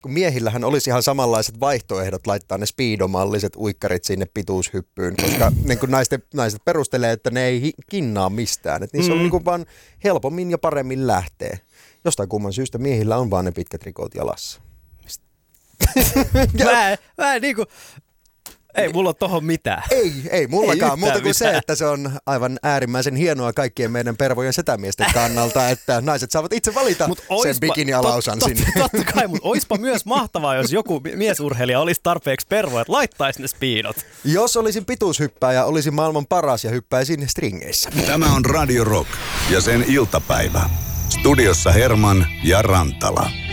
kun miehillähän olisi ihan samanlaiset vaihtoehdot laittaa ne speedomalliset uikkarit sinne pituushyppyyn, koska niin kuin naiset perustelee, että ne ei kinnaa mistään. Että niissä on niin kuin vaan helpommin ja paremmin lähtee. Jostain kumman syystä miehillä on vaan ne pitkät rikot jalassa. Mä niinku... Ei mulla ole tohon mitään. Ei mullakaan, muuta kuin mitään. se, että se on aivan äärimmäisen hienoa kaikkien meidän pervojen setämiesten kannalta, että naiset saavat itse valita sen bikinialausan sinne. Totta kai, mutta oispa myös mahtavaa, jos joku miesurheilija olisi tarpeeksi pervo, että laittaisi ne speedot. Jos olisin pituushyppääjä, olisin maailman paras ja hyppäisin stringeissä. Tämä on Radio Rock ja sen iltapäivä. Studiossa Herman ja Rantala.